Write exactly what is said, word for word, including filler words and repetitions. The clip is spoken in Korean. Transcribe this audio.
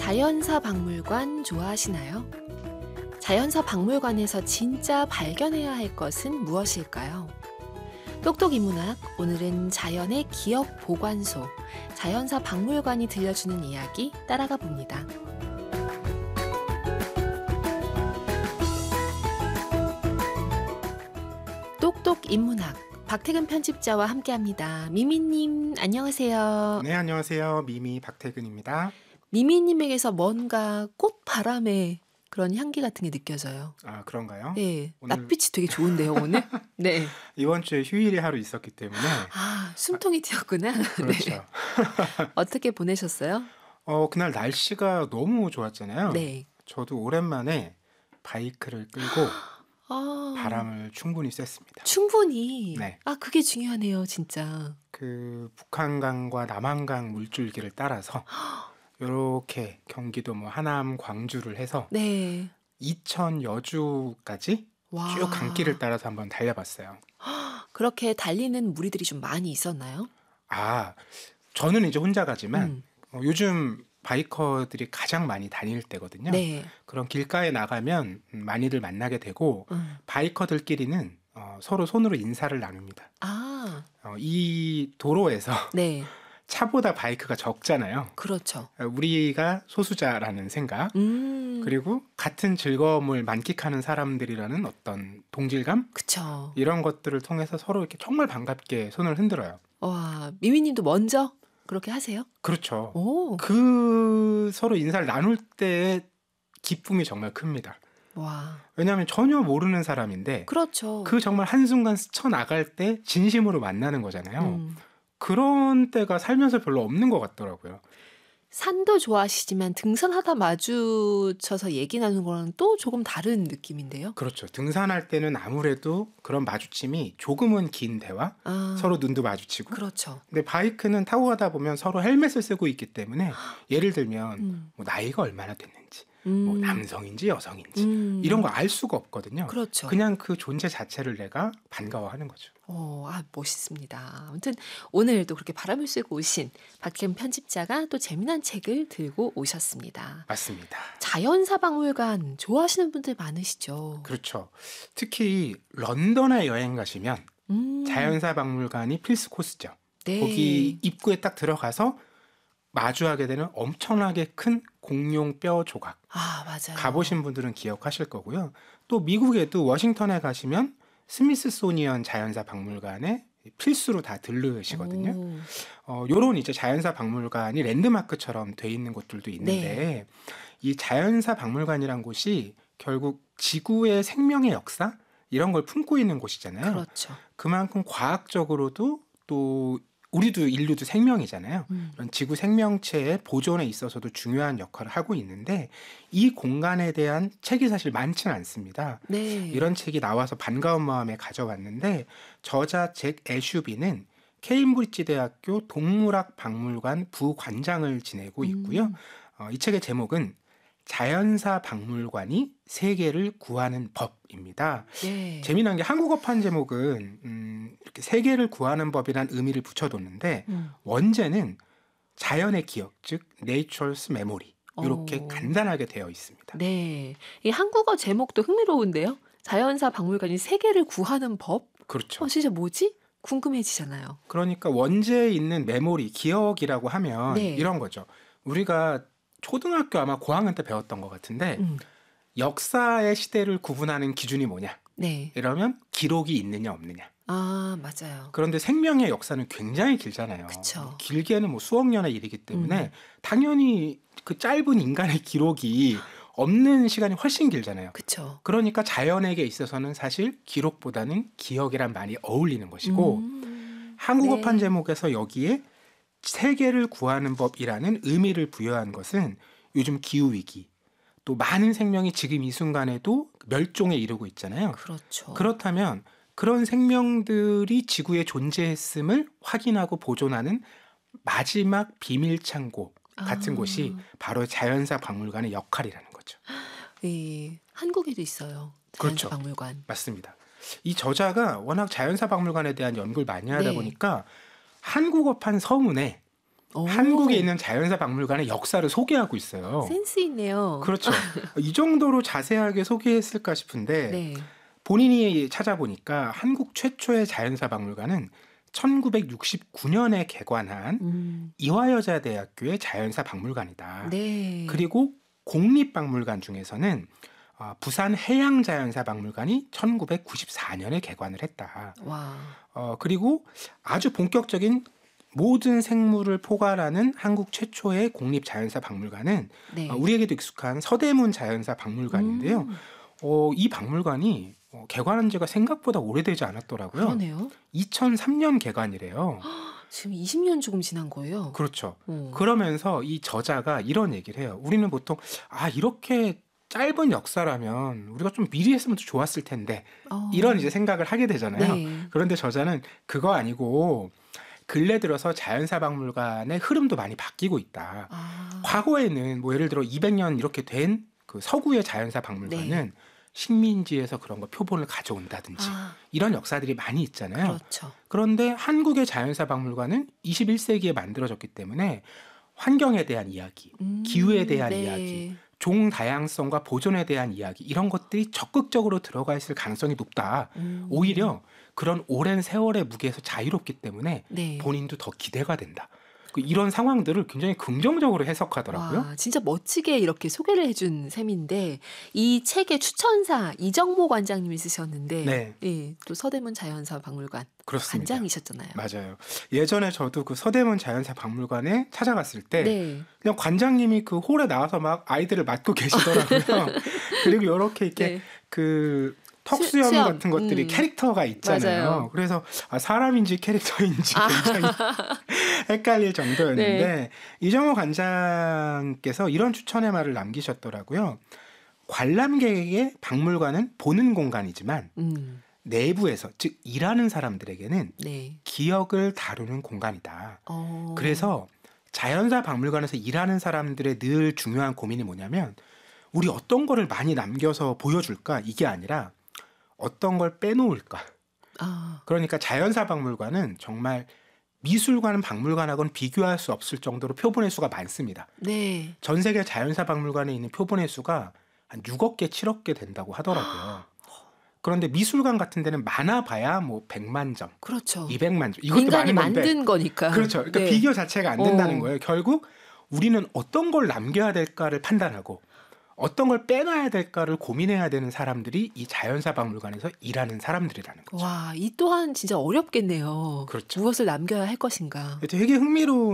자연사 박물관 좋아하시나요? 자연사 박물관에서 진짜 발견해야 할 것은 무엇일까요? 똑똑인문학, 오늘은 자연의 기억 보관소, 자연사 박물관이 들려주는 이야기 따라가 봅니다. 똑똑인문학, 박태근 편집자와 함께합니다. 미미님, 안녕하세요. 네, 안녕하세요. 미미 박태근입니다. 미미님에게서 뭔가 꽃바람의 그런 향기 같은 게 느껴져요. 아, 그런가요? 네, 오늘... 낯빛이 되게 좋은데요, 오늘? 네. 이번 주에 휴일이 하루 있었기 때문에. 아, 숨통이 튀었구나. 그렇죠. 네. 어떻게 보내셨어요? 어, 그날 날씨가 너무 좋았잖아요. 네. 저도 오랜만에 바이크를 끌고 아, 바람을 충분히 쐈습니다. 충분히. 네. 아, 그게 중요하네요, 진짜. 그 북한강과 남한강 물줄기를 따라서 이렇게 경기도 뭐 하남, 광주를 해서 네. 이천 여주까지 와. 쭉 강길을 따라서 한번 달려봤어요. 그렇게 달리는 무리들이 좀 많이 있었나요? 아, 저는 이제 혼자 가지만 음. 어, 요즘 바이커들이 가장 많이 다닐 때거든요. 네. 그런 길가에 나가면 많이들 만나게 되고 음. 바이커들끼리는 어, 서로 손으로 인사를 나눕니다. 아, 어, 이 도로에서 네. 차보다 바이크가 적잖아요. 그렇죠. 우리가 소수자라는 생각, 음. 그리고 같은 즐거움을 만끽하는 사람들이라는 어떤 동질감, 그쵸. 이런 것들을 통해서 서로 이렇게 정말 반갑게 손을 흔들어요. 와, 미미님도 먼저 그렇게 하세요? 그렇죠. 오. 그 서로 인사를 나눌 때의 기쁨이 정말 큽니다. 와. 왜냐하면 전혀 모르는 사람인데 그렇죠. 그 정말 한순간 스쳐 나갈 때 진심으로 만나는 거잖아요. 음. 그런 때가 살면서 별로 없는 것 같더라고요. 산도 좋아하시지만 등산하다 마주쳐서 얘기 나누는 거랑 또 조금 다른 느낌인데요. 그렇죠. 등산할 때는 아무래도 그런 마주침이 조금은 긴 대화, 아, 서로 눈도 마주치고. 그렇죠. 근데 바이크는 타고 가다 보면 서로 헬멧을 쓰고 있기 때문에 예를 들면 음. 뭐 나이가 얼마나 됐는지, 음. 뭐 남성인지 여성인지 음. 이런 거 알 수가 없거든요. 그렇죠. 그냥 그 존재 자체를 내가 반가워하는 거죠. 오, 아, 멋있습니다. 아무튼 오늘도 그렇게 바람을 쐬고 오신 박태근 편집자가 또 재미난 책을 들고 오셨습니다. 맞습니다. 자연사 박물관 좋아하시는 분들 많으시죠? 그렇죠. 특히 런던에 여행 가시면 음. 자연사 박물관이 필수 코스죠. 네. 거기 입구에 딱 들어가서 마주하게 되는 엄청나게 큰 공룡 뼈 조각. 아, 맞아요. 가보신 분들은 기억하실 거고요. 또 미국에도 워싱턴에 가시면 스미스소니언 자연사 박물관에 필수로 다 들르시거든요. 오. 어, 요런 이제 자연사 박물관이 랜드마크처럼 돼 있는 곳들도 있는데 네. 이 자연사 박물관이란 곳이 결국 지구의 생명의 역사 이런 걸 품고 있는 곳이잖아요. 그렇죠. 그만큼 과학적으로도 또 우리도 인류도 생명이잖아요. 음. 이런 지구 생명체의 보존에 있어서도 중요한 역할을 하고 있는데 이 공간에 대한 책이 사실 많지는 않습니다. 네. 이런 책이 나와서 반가운 마음에 가져왔는데 저자 잭 애슈비는 케임브리지 대학교 동물학 박물관 부관장을 지내고 있고요. 음. 어, 이 책의 제목은 자연사 박물관이 세계를 구하는 법입니다. 네. 재미난 게 한국어판 제목은 음, 이렇게 세계를 구하는 법이란 의미를 붙여뒀는데 음. 원제는 자연의 기억, 즉 Nature's Memory 이렇게 오. 간단하게 되어 있습니다. 네. 이 한국어 제목도 흥미로운데요. 자연사 박물관이 세계를 구하는 법? 그렇죠. 어, 진짜 뭐지? 궁금해지잖아요. 그러니까 원제에 있는 메모리, 기억이라고 하면 네. 이런 거죠. 우리가 초등학교 아마 고학년 때 배웠던 것 같은데 음. 역사의 시대를 구분하는 기준이 뭐냐? 네. 이러면 기록이 있느냐 없느냐. 아, 맞아요. 그런데 생명의 역사는 굉장히 길잖아요. 그쵸. 길게는 뭐 수억 년에 이르기 때문에 음. 당연히 그 짧은 인간의 기록이 없는 시간이 훨씬 길잖아요. 그쵸. 그러니까 자연에게 있어서는 사실 기록보다는 기억이란 말이 어울리는 것이고 음. 한국어판 네. 제목에서 여기에 세계를 구하는 법이라는 의미를 부여한 것은 요즘 기후위기 또 많은 생명이 지금 이 순간에도 멸종에 이르고 있잖아요. 그렇죠. 그렇다면 그런 생명들이 지구에 존재했음을 확인하고 보존하는 마지막 비밀 창고 같은 아. 곳이 바로 자연사 박물관의 역할이라는 거죠. 네. 한국에도 있어요. 자연사 그렇죠. 박물관. 맞습니다. 이 저자가 워낙 자연사 박물관에 대한 연구를 많이 하다 네. 보니까 한국어판 서문에 오. 한국에 있는 자연사 박물관의 역사를 소개하고 있어요. 센스 있네요. 그렇죠. 이 정도로 자세하게 소개했을까 싶은데 네. 본인이 찾아보니까 한국 최초의 자연사 박물관은 천구백육십구 년에 개관한 음. 이화여자대학교의 자연사 박물관이다. 네. 그리고 공립박물관 중에서는 어, 부산 해양자연사박물관이 천구백구십사 년에 개관을 했다. 와. 어, 그리고 아주 본격적인 모든 생물을 포괄하는 한국 최초의 공립자연사박물관은 네. 어, 우리에게도 익숙한 서대문 자연사박물관인데요. 음. 어, 이 박물관이 어, 개관한 지가 생각보다 오래되지 않았더라고요. 그러네요. 이천삼 년 개관이래요. 지금 이십 년 조금 지난 거예요. 그렇죠. 어. 그러면서 이 저자가 이런 얘기를 해요. 우리는 보통 아 이렇게 짧은 역사라면 우리가 좀 미리 했으면 더 좋았을 텐데 어. 이런 이제 생각을 하게 되잖아요. 네. 그런데 저자는 그거 아니고 근래 들어서 자연사박물관의 흐름도 많이 바뀌고 있다. 아. 과거에는 뭐 예를 들어 이백 년 이렇게 된 그 서구의 자연사박물관은 네. 식민지에서 그런 거 표본을 가져온다든지 아. 이런 역사들이 많이 있잖아요. 그렇죠. 그런데 한국의 자연사박물관은 이십일 세기에 만들어졌기 때문에 환경에 대한 이야기, 음. 기후에 대한 네. 이야기, 종 다양성과 보존에 대한 이야기 이런 것들이 적극적으로 들어가 있을 가능성이 높다. 음. 오히려 그런 오랜 세월의 무게에서 자유롭기 때문에 네. 본인도 더 기대가 된다. 그 이런 상황들을 굉장히 긍정적으로 해석하더라고요. 와, 진짜 멋지게 이렇게 소개를 해준 셈인데 이 책의 추천사 이정모 관장님이 쓰셨는데 네. 예, 또 서대문 자연사 박물관 그렇습니다. 관장이셨잖아요. 맞아요. 예전에 저도 그 서대문 자연사 박물관에 찾아갔을 때 네. 그냥 관장님이 그 홀에 나와서 막 아이들을 맡고 계시더라고요. 그리고 이렇게 이렇게 네. 그 턱수염 수염, 같은 것들이 음. 캐릭터가 있잖아요. 맞아요. 그래서 아, 사람인지 캐릭터인지 아. 굉장히 헷갈릴 정도였는데 네. 이정호 관장께서 이런 추천의 말을 남기셨더라고요. 관람객에게 박물관은 보는 공간이지만 음. 내부에서 즉 일하는 사람들에게는 네. 기억을 다루는 공간이다. 어. 그래서 자연사 박물관에서 일하는 사람들의 늘 중요한 고민이 뭐냐면 우리 어떤 거를 많이 남겨서 보여줄까 이게 아니라 어떤 걸 빼놓을까. 아. 그러니까 자연사 박물관은 정말 미술관 박물관하고는 비교할 수 없을 정도로 표본의 수가 많습니다. 네. 전 세계 자연사 박물관에 있는 표본의 수가 한 육억 개, 칠억 개 된다고 하더라고요. 그런데 미술관 같은 데는 많아봐야 뭐 백만 점, 그렇죠. 이백만 점. 이것도 인간이 많은 건데. 만든 거니까. 그렇죠. 그러니까 네. 비교 자체가 안 된다는 어. 거예요. 결국 우리는 어떤 걸 남겨야 될까를 판단하고 어떤 걸 빼놔야 될까를 고민해야 되는 사람들이 이 자연사 박물관에서 일하는 사람들이라는 거죠. 와, 이 또한 진짜 어렵겠네요. 그렇죠. 무엇을 남겨야 할 것인가. 되게 흥미로운